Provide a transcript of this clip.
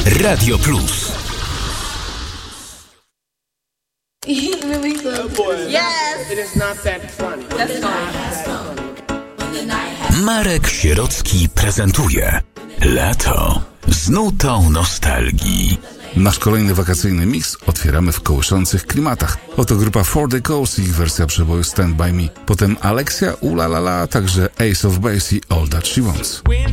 Radio Plus. Really good. Yes. It is not that funny. That's fine. Marek Sierocki prezentuje Lato z nutą nostalgii. Nasz kolejny wakacyjny miks otwieramy w kołyszących klimatach. Oto grupa For the Coast i ich wersja przeboju Stand By Me. Potem Alexia, Ulalala, także Ace of Base i All That She Wants.